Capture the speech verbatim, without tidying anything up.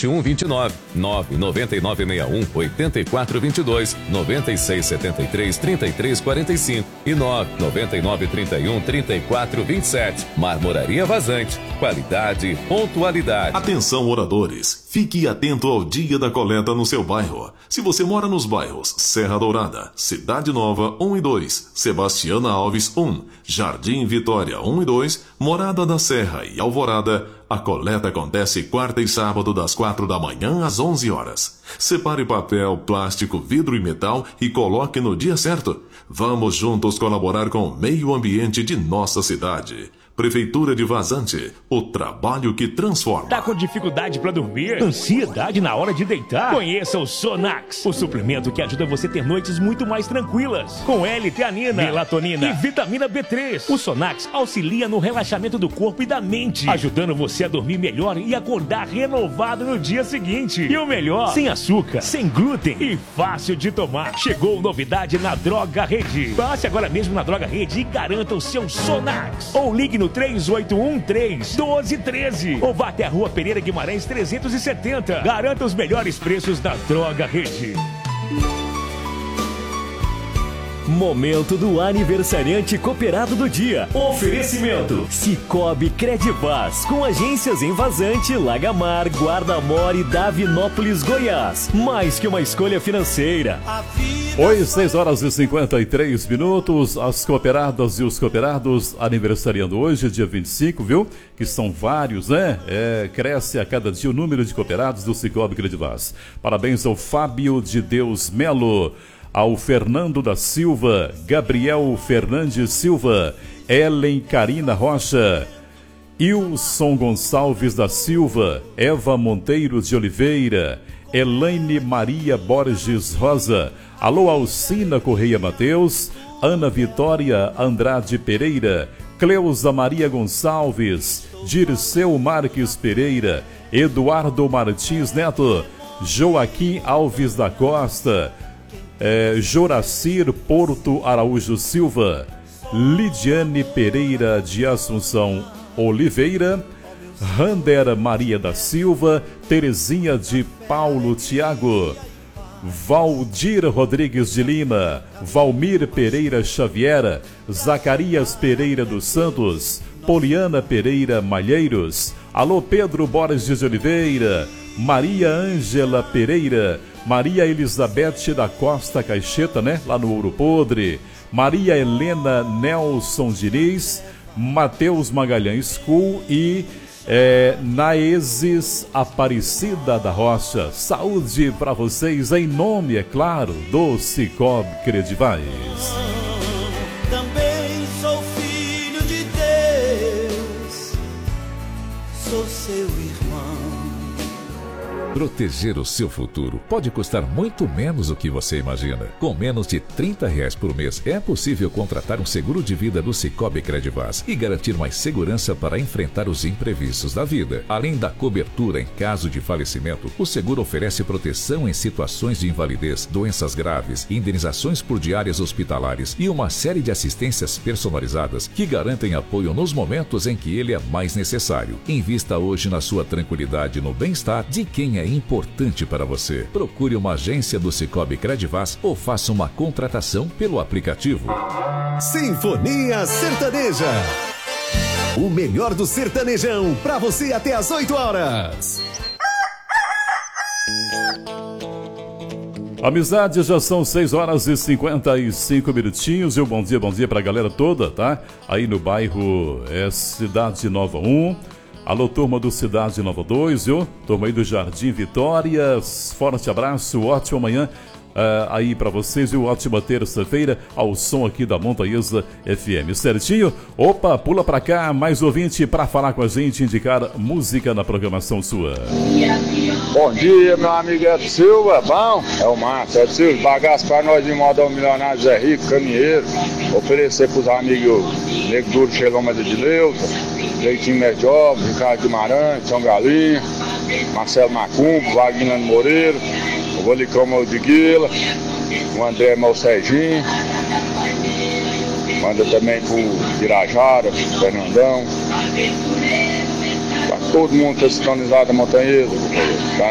vinte e um, vinte e nove, nove nove nove seis um, oito quatro dois dois, nove seis sete três, três três quatro cinco e nove nove nove três um, três quatro dois sete. Marmoraria Vazante, qualidade e pontualidade. Atenção, moradores, fique atento ao dia da coleta no seu bairro. Se você mora nos bairros Serra Dourada, Cidade Nova um e dois, Sebastiana Alves um, Jardim Vitória um e dois, Morada da Serra e Alvorada, a coleta acontece quarta e sábado das quatro da manhã às onze horas. Separe papel, plástico, vidro e metal e coloque no dia certo. Vamos juntos colaborar com o meio ambiente de nossa cidade. Prefeitura de Vazante, o trabalho que transforma. Tá com dificuldade para dormir? Ansiedade na hora de deitar? Conheça o Sonax, o suplemento que ajuda você a ter noites muito mais tranquilas. Com L-teanina, melatonina e vitamina B três. O Sonax auxilia no relaxamento do corpo e da mente, ajudando você a dormir melhor e acordar renovado no dia seguinte. E o melhor, sem açúcar, sem glúten e fácil de tomar. Chegou novidade na Droga Rede. Passe agora mesmo na Droga Rede e garanta o seu Sonax. Ou ligue no três oito um três, um dois um três ou vá até a Rua Pereira Guimarães trezentos e setenta. Garanta os melhores preços da Droga Rede. Momento do aniversariante cooperado do dia. Oferecimento Cicobi Credivaz, com agências em Vazante, Lagamar, Guarda-Mor e Davinópolis, Goiás. Mais que uma escolha financeira. Oi, seis horas e cinquenta e três minutos. As cooperadas e os cooperados aniversariando hoje, dia vinte e cinco, viu? Que são vários, né? É, cresce a cada dia o número de cooperados do Cicobi Credivaz. Parabéns ao Fábio de Deus Melo, ao Fernando da Silva, Gabriel Fernandes Silva, Ellen Carina Rocha, Ilson Gonçalves da Silva, Eva Monteiro de Oliveira, Elaine Maria Borges Rosa, alô Alcina Correia Mateus, Ana Vitória Andrade Pereira, Cleusa Maria Gonçalves, Dirceu Marques Pereira, Eduardo Martins Neto, Joaquim Alves da Costa, É, Joracir Porto Araújo Silva, Lidiane Pereira de Assunção Oliveira, Rander Maria da Silva, Terezinha de Paulo Tiago, Valdir Rodrigues de Lima, Valmir Pereira Xavier, Zacarias Pereira dos Santos, Poliana Pereira Malheiros, alô Pedro Borges de Oliveira, Maria Ângela Pereira, Maria Elizabeth da Costa Caixeta, né? Lá no Ouro Podre. Maria Helena Nelson Diniz, Matheus Magalhães School e é, Naeses Aparecida da Rocha. Saúde para vocês em nome, é claro, do Cicobi Credivaz. Também sou filho de Deus, sou seu irmão. Proteger o seu futuro pode custar muito menos do que você imagina. Com menos de trinta reais por mês, é possível contratar um seguro de vida do Cicobi Credivaz e garantir mais segurança para enfrentar os imprevistos da vida. Além da cobertura em caso de falecimento, o seguro oferece proteção em situações de invalidez, doenças graves, indenizações por diárias hospitalares e uma série de assistências personalizadas que garantem apoio nos momentos em que ele é mais necessário. Invista hoje na sua tranquilidade e no bem-estar de quem é importante para você. Procure uma agência do Cicobi Credivaz ou faça uma contratação pelo aplicativo. Sinfonia Sertaneja. O melhor do sertanejão para você até às oito horas. Amizade, já são seis horas e cinquenta e cinco minutinhos. E um bom dia, bom dia pra galera toda, tá? Aí no bairro é Cidade Nova um. Alô, turma do Cidade Nova dois, viu? Turma aí do Jardim Vitória. Forte abraço, ótima manhã uh, aí pra vocês, viu? Ótima terça-feira ao som aqui da Montanheza F M. Certinho? Opa, pula pra cá, mais ouvinte pra falar com a gente, indicar música na programação sua. Bom dia, meu amigo Edson Silva, bom? É o Márcio, Edson Silva, bagaço pra nós de modo ao milionário Zé Rico, caminheiro, oferecer pros amigos Nego Duro, Xeloma de Dileuta, Leitinho Medjob, Ricardo Guimarães, São Galinha, Marcelo Macumbo, Wagner Moreira, o Golicão de Guila, o André Mal Serginho, manda também pro Irajara, Fernandão, pra todo mundo que tá sintonizado a Montanhesa.